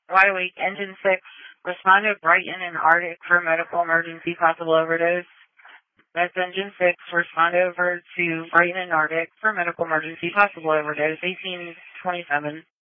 Wide Awake, Engine 6, respond to Brighton and Arctic for medical emergency, possible overdose. That's Engine 6, respond over to Brighton and Arctic for medical emergency, possible overdose, 1827.